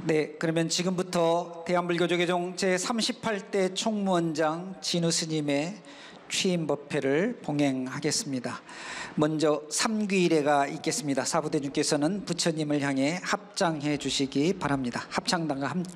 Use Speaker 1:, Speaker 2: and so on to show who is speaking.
Speaker 1: 네, 그러면 지금부터 대한불교조계종 제38대 총무원장 진우 스님의 취임 법회를 봉행하겠습니다. 먼저 삼귀일회가 있겠습니다. 사부대중께서는 부처님을 향해 합장해 주시기 바랍니다. 합창단과 함께